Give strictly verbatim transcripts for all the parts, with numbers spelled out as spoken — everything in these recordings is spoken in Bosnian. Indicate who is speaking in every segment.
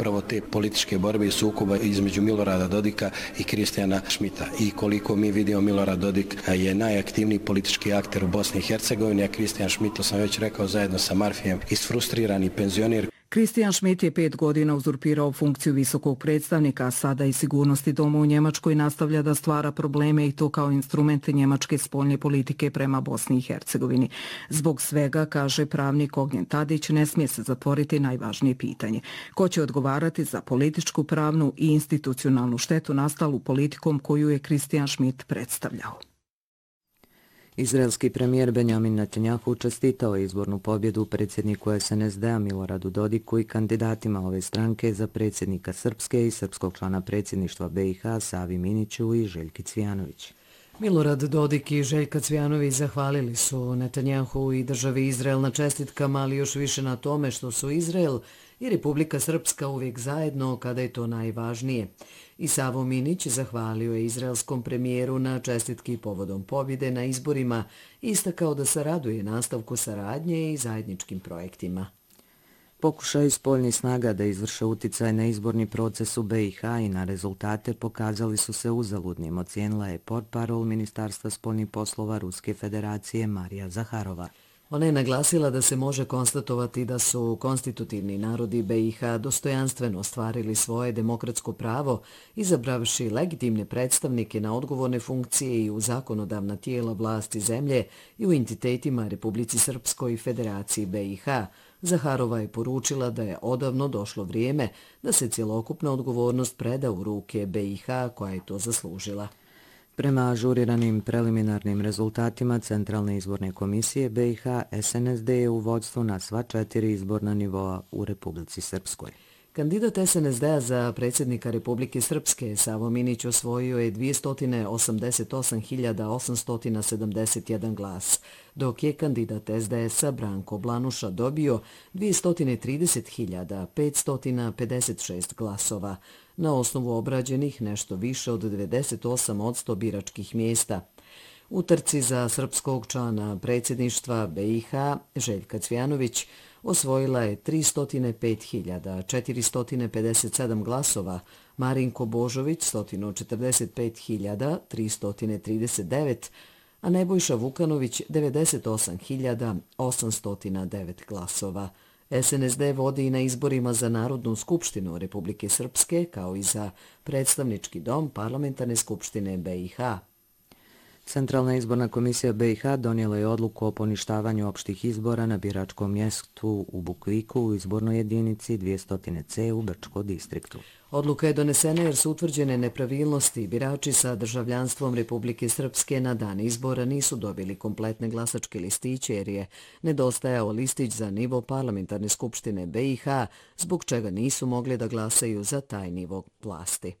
Speaker 1: upravo te političke borbe i sukoba između Milorada Dodika i Kristijana Šmita. I koliko mi vidimo, Milorad Dodik je najaktivniji politički akter u Bosni i Hercegovini, a Kristijan Šmit, to sam već rekao, zajedno sa Marfijem, isfrustrirani penzioner.
Speaker 2: Kristijan Šmit je pet godina uzurpirao funkciju visokog predstavnika, a sada i sigurnosti doma u Njemačkoj nastavlja da stvara probleme i to kao instrumente njemačke spoljne politike prema Bosni i Hercegovini. Zbog svega, kaže pravnik Ognjen Tadić, ne smije se zatvoriti najvažnije pitanje. Ko će odgovarati za političku, pravnu i institucionalnu štetu nastalu politikom koju je Kristijan Šmit predstavljao?
Speaker 3: Izraelski premijer Benjamin Netanjahu čestitao izbornu pobjedu predsjedniku es en es de-a Miloradu Dodiku i kandidatima ove stranke za predsjednika Srpske i srpskog člana predsjedništva be i ha Savi Miniću i Željki Cvijanović.
Speaker 4: Milorad Dodik i Željka Cvijanović zahvalili su Netanjahu i državi Izrael na čestitkama, ali još više na tome što su Izrael i Republika Srpska uvijek zajedno kada je to najvažnije. I Savo Minić zahvalio je izraelskom premijeru na čestitki povodom pobjede na izborima i istakao da se raduje nastavku saradnje i zajedničkim projektima.
Speaker 3: Pokušaj spoljnih snaga da izvrše uticaj na izborni proces u be i ha i na rezultate pokazali su se uzaludnim, ocijenila je portparol Ministarstva spoljnih poslova Ruske federacije Marija Zaharova.
Speaker 4: Ona je naglasila da se može konstatovati da su konstitutivni narodi be i ha dostojanstveno ostvarili svoje demokratsko pravo, izabravši legitimne predstavnike na odgovorne funkcije i u zakonodavna tijela vlasti zemlje i u entitetima Republici Srpskoj i Federaciji be i ha. Zaharova je poručila da je odavno došlo vrijeme da se cjelokupna odgovornost preda u ruke be i ha koja je to zaslužila.
Speaker 3: Prema ažuriranim preliminarnim rezultatima Centralne izborne komisije be i ha, es en es de je u vodstvu na sva četiri izborna nivoa u Republici Srpskoj.
Speaker 4: Kandidat es en es de-a za predsjednika Republike Srpske Savo Minić osvojio je dvjesto osamdeset osam hiljada osamsto sedamdeset jedan glas, dok je kandidat es de es-a Branko Blanuša dobio dvjesto trideset hiljada petsto pedeset šest glasova, na osnovu obrađenih nešto više od devedeset osam posto biračkih mjesta. U trci za srpskog člana predsjedništva be i ha Željka Cvijanović osvojila je tristo pet hiljada četiristo pedeset sedam glasova, Marinko Božović sto četrdeset pet hiljada tristo trideset devet, a Nebojša Vukanović devedeset osam hiljada osamsto devet glasova. es en es de vodi i na izborima za Narodnu skupštinu Republike Srpske kao i za predstavnički dom Parlamentarne skupštine be i ha.
Speaker 3: Centralna izborna komisija be i ha donijela je odluku o poništavanju opštih izbora na biračkom mjestu u Bukviku u izbornoj jedinici dvjesto ce u Brčko distriktu.
Speaker 4: Odluka je donesena jer su utvrđene nepravilnosti. Birači sa državljanstvom Republike Srpske na dan izbora nisu dobili kompletne glasačke listiće jer je nedostajao listić za nivo Parlamentarne skupštine be i ha, zbog čega nisu mogli da glasaju za taj nivo vlasti.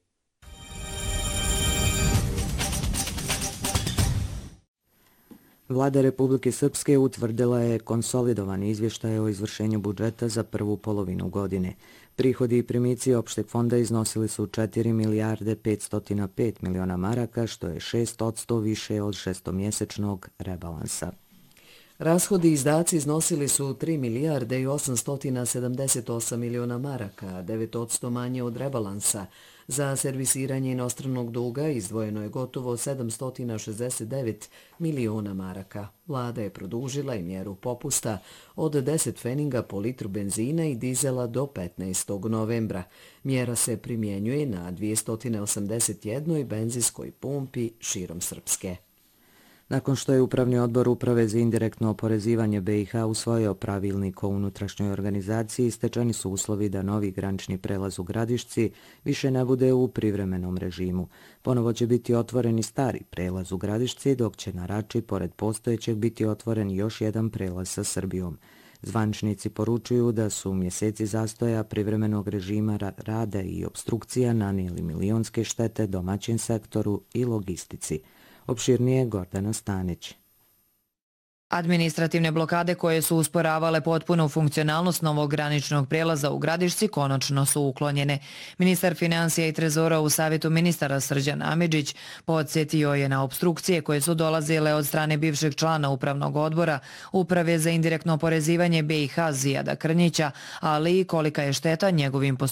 Speaker 3: Vlada Republike Srpske utvrdila je konsolidovani izvještaj o izvršenju budžeta za prvu polovinu godine. Prihodi i primici opšteg fonda iznosili su četiri milijarde petsto pet miliona maraka, što je šest posto više od šestomjesečnog rebalansa.
Speaker 4: Rashodi i izdaci iznosili su tri milijarde i osamsto sedamdeset osam miliona maraka, devet posto manje od rebalansa. Za servisiranje inostranog duga izdvojeno je gotovo sedamsto šezdeset devet miliona maraka. Vlada je produžila i mjeru popusta od deset pfeninga po litru benzina i dizela do petnaestog novembra. Mjera se primjenjuje na dvjesto osamdeset jednoj benzinskoj pumpi širom Srpske.
Speaker 3: Nakon što je Upravni odbor Uprave za indirektno oporezivanje be i ha usvojio pravilnik o unutrašnjoj organizaciji, stečeni su uslovi da novi granični prelaz u Gradišci više ne bude u privremenom režimu. Ponovo će biti otvoren i stari prelaz u Gradišci, dok će na Rači, pored postojećeg, biti otvoren još jedan prelaz sa Srbijom. Zvaničnici poručuju da su mjeseci zastoja privremenog režima rada i obstrukcija nanijeli milionske štete domaćem sektoru i logistici. Opširnije Gordana Stanić.
Speaker 5: Administrativne blokade koje su usporavale potpunu funkcionalnost novog graničnog prijelaza u Gradišci konačno su uklonjene. Ministar financija i trezora u savjetu ministara Srđan Amidžić podsjetio je na obstrukcije koje su dolazile od strane bivšeg člana Upravnog odbora Uprave za indirektno oporezivanje be i ha Zijada Krnjića, ali i kolika je šteta njegovim postupanjem